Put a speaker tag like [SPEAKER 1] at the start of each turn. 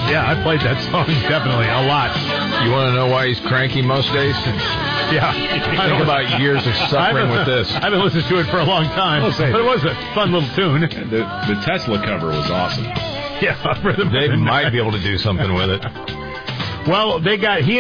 [SPEAKER 1] Yeah, I played that song definitely a lot.
[SPEAKER 2] You want to know why he's cranky most days?
[SPEAKER 1] Yeah.
[SPEAKER 2] Think about years of suffering with this.
[SPEAKER 1] I haven't listened to it for a long time, but it was a fun little tune.
[SPEAKER 3] The Tesla cover was awesome.
[SPEAKER 1] Yeah,
[SPEAKER 2] They might be able to do something with it.
[SPEAKER 1] Well, he